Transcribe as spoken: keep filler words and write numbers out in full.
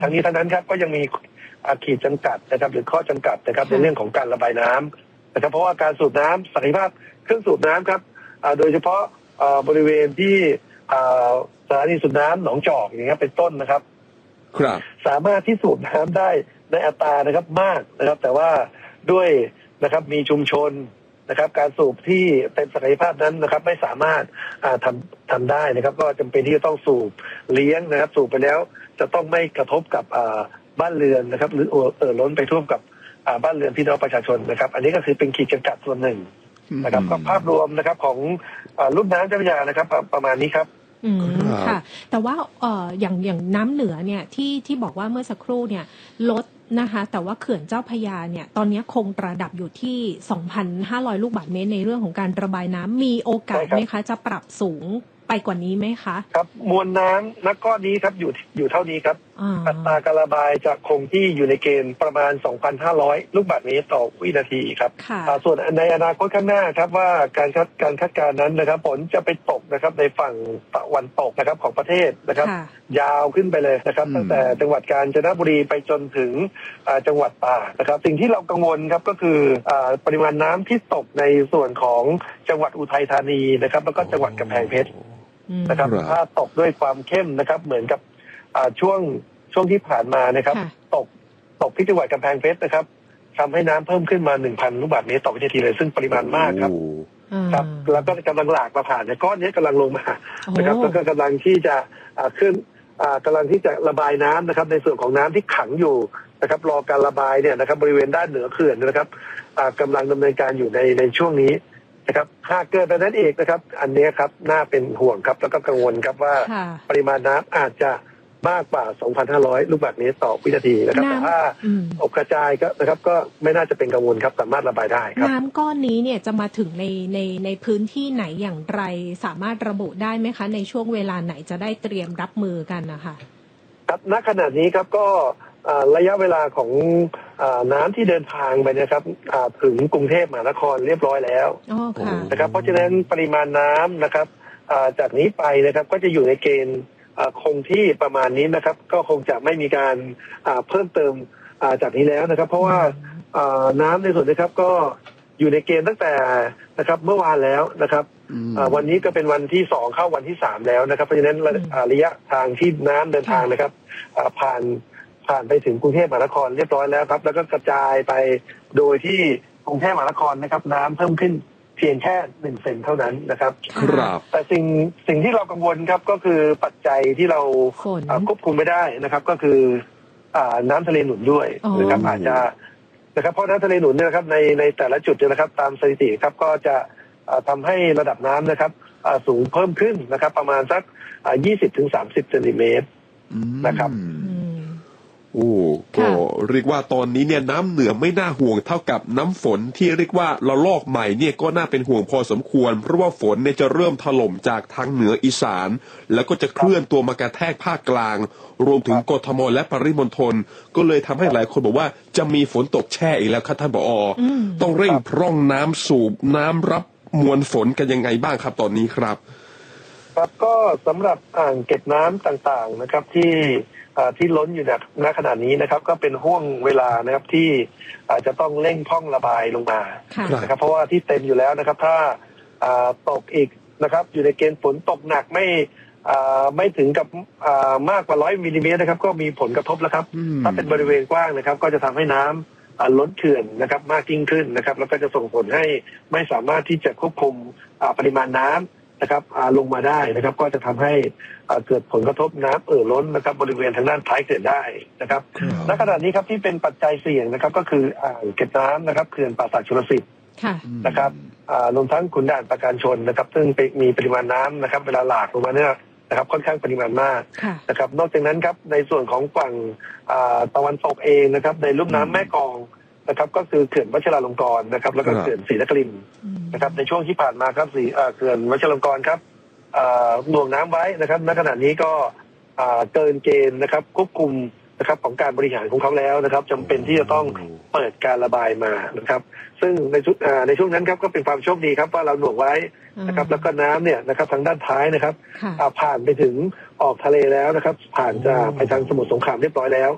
ทั้งนี้ทั้งนั้นครับก็ยังมีขีดจำกัดนะครับหรือข้อจำกัดนะครับในเรื่องของการระบายน้ำนะครับเพราะว่าการสูบน้ำศักยภาพเครื่องสูบน้ำครับโดยเฉพาะบริเวณที่สถานีสูบน้ำหนองจอกอย่างเงี้ยเป็นต้นนะครับครับสามารถที่สูบน้ำได้ในอัตรานะครับมากนะครับแต่ว่าด้วยนะครับมีชุมชนนะครับการสูบที่เต็มศักยภาพนั้นนะครับไม่สามารถทำทำได้นะครับก็จำเป็นที่จะต้องสูบเลี้ยงนะครับสูบไปแล้วจะต้องไม่กระทบกับบ้านเรือนนะครับหรือเอ่อล้นไปท่วมกับบ้านเรือนพี่น้องประชาชนนะครับอันนี้ก็คือเป็นขีดจำกัดส่วนหนึ่งนะครับก็ภาพรวมนะครับของลุ่มน้ำเจ้าพระยานะครับประมาณนี้ครับอืมค่ะแต่ว่าเอ่ออย่างอย่างน้ำเหนือเนี่ยที่ที่บอกว่าเมื่อสักครู่เนี่ยลดนะคะแต่ว่าเขื่อนเจ้าพระยาเนี่ยตอนนี้คงระดับอยู่ที่ สองพันห้าร้อย ลูกบาศก์เมตรในเรื่องของการระบายน้ำมีโอกาสไหมคะจะปรับสูงไปกว่านี้ไหมคะครับมวลน้ำนักก้อนนี้ครับอยู่อยู่เท่านี้ครับอัตราการระบายจะคงที่อยู่ในเกณฑ์ประมาณ สองพันห้าร้อย ลูกบาศก์เมตรต่อวินาทีครับส่วนในอนาคตข้างหน้าครับว่าการคาดการคาดการณ์นั้นนะครับฝนจะไปตกนะครับในฝั่งตะวันตกนะครับของประเทศนะครับยาวขึ้นไปเลยนะครับตั้งแต่จังหวัดกาญจนบุรีไปจนถึงจังหวัดตากนะครับสิ่งที่เรากังวลครับก็คือปริมาณน้ำที่ตกในส่วนของจังหวัดอุทัยธานีนะครับแล้วก็จังหวัดกำแพงเพชรนะครับถ้าตกด้วยความเข้มนะครับเหมือนกับช่วงช่วงที่ผ่านมานะครับตกตกที่จังหวัดกำแพงเพชรนะครับทำให้น้ำเพิ่มขึ้นมา หนึ่งพัน ลูกบาศก์เมตรต่อวินาทีเลยซึ่งปริมาณมากครับครับแล้วก็กำลังหลากมาผ่านในก้อนนี้กำลังลงมานะครับแล้วก็กำลังที่จะขึ้นกำลังที่จะระบายน้ำนะครับในส่วนของน้ำที่ขังอยู่นะครับรอการระบายเนี่ยนะครับบริเวณด้านเหนือเขื่อนนะครับกำลังดำเนินการอยู่ในในช่วงนี้นะครับหากเกิดแบบนั้นเองนะครับอันนี้ครับน่าเป็นห่วงครับแล้วก็กังวลครับว่าปริมาณน้ำอาจจะมากกว่า สองพันห้าร้อย ลูกบาศก์เมตรต่อวินาทีนะครับแต่ถ้าอบกระจายก็นะครับก็ไม่น่าจะเป็นกังวลครับสามารถระบายได้ครับน้ำก้อนนี้เนี่ยจะมาถึงในในในพื้นที่ไหนอย่างไรสามารถระบุได้ไหมคะในช่วงเวลาไหนจะได้เตรียมรับมือกันนะคะครับณขณะนี้ครับก็ระยะเวลาของน้ำที่เดินทางไปนะครับถึงกรุงเทพมหานครเรียบร้อยแล้วนะครับเพราะฉะนั้นปริมาณน้ำนะครับจากนี้ไปนะครับก็จะอยู่ในเกณฑ์คงที่ประมาณนี้นะครับก็คงจะไม่มีการเพิ่มเติมจากนี้แล้วนะครับเพราะว่าน้ำในส่วนนี้ครับก็อยู่ในเกณฑ์ตั้งแต่นะครับเมื่อวานแล้วนะครับวันนี้ก็เป็นวันที่สองเข้าวันที่สามแล้วนะครับเพราะฉะนั้นระยะทางที่น้ำเดินทางนะครับผ่านผ่านไปถึงกรุงเทพมหานครเรียบร้อยแล้วครับแล้วก็กระจายไปโดยที่กรุงเทพมหานครนะครับน้ำเพิ่มขึ้นเพียงแค่หนึ่งเซนเท่านั้นนะครับครับแต่สิ่งสิ่งที่เรากังวลครับก็คือปัจจัยที่เราควบคุมไม่ได้นะครับก็คือน้ำทะเลหนุนด้วยนะครับอาจจะนะครับเพราะน้ำทะเลหนุนเนี่ยนะครับในในแต่ละจุดเนี่ยนะครับตามสถิติครับก็จะทำให้ระดับน้ำนะครับสูงเพิ่มขึ้นนะครับประมาณสัก ยี่สิบถึงสามสิบ เซนติเมตรนะครับโอ้ก็เรียกว่าตอนนี้เนี่ยน้ำเหนือไม่น่าห่วงเท่ากับน้ำฝนที่เรียกว่าระลอกใหม่เนี่ยก็น่าเป็นห่วงพอสมควรเพราะว่าฝนเนี่ยจะเริ่มถล่มจากทางเหนืออีสานแล้วก็จะเคลื่อนตัวมากระแทกภาคกลางรวมถึงกทมและปริมณฑลก็เลยทำให้หลายคนบอกว่าจะมีฝนตกแช่อีกแล้วครับท่านผอ.ต้องเร่งพร่องน้ำสูบน้ำรับมวลฝนกันยังไงบ้างครับตอนนี้ครับครับก็สำหรับอ่างเก็บน้ำต่างๆนะครับที่ที่ล้นอยู่ณขณะนี้นะครับก็เป็นห่วงเวลานะครับที่อาจจะต้องเร่งพร่องระบายลงมานะครับเพราะว่าที่เต็มอยู่แล้วนะครับถ้าตกอีกนะครับอยู่ในเกณฑ์ฝนตกหนักไม่ไม่ถึงกับมากกว่าร้อยมิลลิเมตรนะครับก็มีผลกระทบแล้วครับถ้าเป็นบริเวณกว้างนะครับก็จะทำให้น้ำล้นเขื่อนนะครับมากยิ่งขึ้นนะครับแล้วก็จะส่งผลให้ไม่สามารถที่จะควบคุมปริมาณน้ำนะครับลงมาได้นะครับก็จะทำให้เกิดผลกระทบน้ำเอ่อล้นนะครับบริเวณทางด้านท้ายเขื่อนได้นะครับณขณะนี้ครับที่เป็นปัจจัยเสี่ยงนะครับก็คืออ่างเก็บน้ำนะครับเขื่อนป่าสักชลสิทธิ์นะครับรวมทั้งขุนด่านประการชนนะครับซึ่งมีปริมาณน้ำนะครับเวลาหลากลงมาเนี่ยนะครับค่อนข้างปริมาณมากนะครับนอกจากนั้นครับในส่วนของฝั่งตะวันตกเองนะครับในลุ่มน้ำแม่กลองนะครับก็คือเขื่อนวชิราลงกรณ์นะครับแล้วก็เขื่อนศรีนครินทร์นะครับในช่วงที่ผ่านมาครับสีเขื่อนวชิราลงกรณ์ครับหน่วงน้ำไว้นะครับณขณะนี้ก็เกินเกณฑ์นะครับควบคุมนะครับของการบริหารของเขาแล้วนะครับจำเป็นที่จะต้องเปิดการระบายมานะครับซึ่งในชุดในช่วงนั้นครับก็เป็นความโชคดีครับว่าเราหน่วงไว้นะครับแล้วก็น้ำเนี่ยนะครับทางด้านท้ายนะครับผ่านไปถึงออกทะเลแล้วนะครับผ่านจะไปทางสมุทรสงครามเรียบร้อยแล้ว